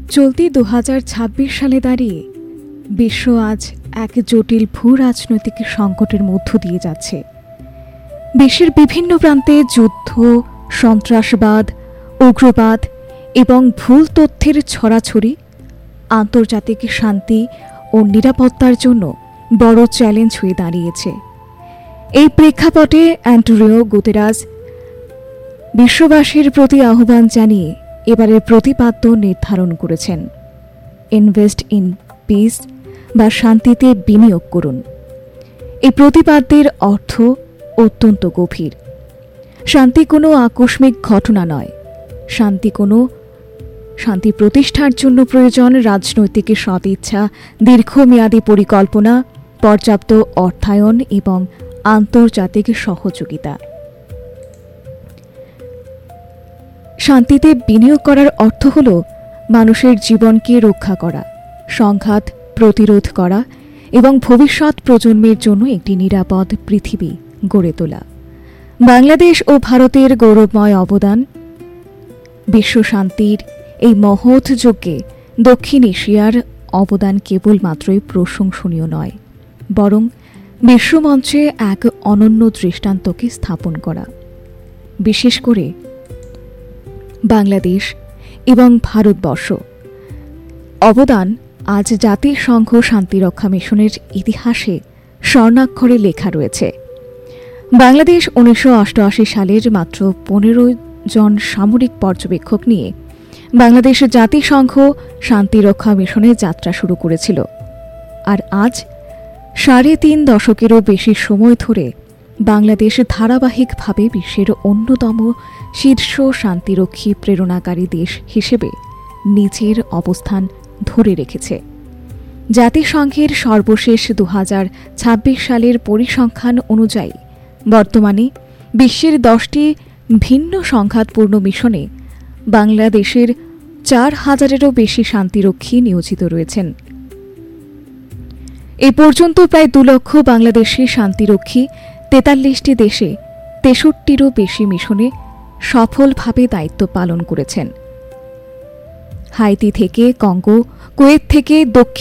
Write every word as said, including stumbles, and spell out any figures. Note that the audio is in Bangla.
চলতি দু হাজার ছাব্বিশ সালে দাঁড়িয়ে বিশ্ব আজ এক জটিল ভূ রাজনৈতিক সংকটের মধ্য দিয়ে যাচ্ছে। বিশ্বের বিভিন্ন প্রান্তে যুদ্ধ, সন্ত্রাসবাদ, উগ্রবাদ এবং ভুল তথ্যের ছড়াছড়ি আন্তর্জাতিক শান্তি ও নিরাপত্তার জন্য বড় চ্যালেঞ্জ হয়ে দাঁড়িয়েছে। এই প্রেক্ষাপটে অ্যান্টোনিও গুতেরাস বিশ্ববাসীর প্রতি আহ্বান জানিয়ে এবারের প্রতিপাদ্য নির্ধারণ করেছেন, ইনভেস্ট ইন পিস বা শান্তিতে বিনিয়োগ করুন। এই প্রতিপাদ্যের অর্থ অত্যন্ত গভীর। শান্তি কোনো আকস্মিক ঘটনা নয়। শান্তি কোনো শান্তি প্রতিষ্ঠার জন্য প্রয়োজন রাজনৈতিক সদিচ্ছা, দীর্ঘমেয়াদী পরিকল্পনা, পর্যাপ্ত অর্থায়ন এবং আন্তর্জাতিক সহযোগিতা। শান্তিতে বিনিয়োগ করার অর্থ হল মানুষের জীবনকে রক্ষা করা, সংঘাত প্রতিরোধ করা এবং ভবিষ্যৎ প্রজন্মের জন্য একটি নিরাপদ পৃথিবী গড়ে তোলা। বাংলাদেশ ও ভারতের গৌরবময় অবদান বিশ্ব শান্তির এই মহৎ যজ্ঞে দক্ষিণ এশিয়ার অবদান কেবলমাত্রই প্রশংসনীয় নয়, বরং বিশ্বমঞ্চে এক অনন্য দৃষ্টান্তকে স্থাপন করা। বিশেষ করে বাংলাদেশ এবং ভারতবর্ষ অবদান আজ জাতিসংঘ শান্তিরক্ষা মিশনের ইতিহাসে স্বর্ণাক্ষরে লেখা রয়েছে। বাংলাদেশ উনিশশো অষ্টআশি সালের মাত্র পনেরো জন সামরিক পর্যবেক্ষক নিয়ে বাংলাদেশ জাতিসংঘ শান্তিরক্ষা মিশনের যাত্রা শুরু করেছিল, আর আজ সাড়ে তিন দশকেরও বেশি সময় ধরে বাংলাদেশ ধারাবাহিকভাবে বিশ্বের অন্যতম শীর্ষ শান্তিরক্ষী প্রেরণাকারী দেশ হিসেবে নিজের অবস্থান ধরে রেখেছে। জাতিসংঘের সর্বশেষ দু হাজার ছাব্বিশ সালের পরিসংখ্যান অনুযায়ী বর্তমানে বিশ্বের দশটি ভিন্ন সংঘাতপূর্ণ মিশনে বাংলাদেশের চার হাজারেরও বেশি শান্তিরক্ষী নিয়োজিত রয়েছেন। এ পর্যন্ত প্রায় দু লক্ষ বাংলাদেশি শান্তিরক্ষী তেতাল্লিশটি দেশে তেষট্টিরও বেশি মিশনে সফলভাবে দায়িত্ব পালন করেছেন। হাইতি থেকে কঙ্গো, কুয়েত থেকে দক্ষিণ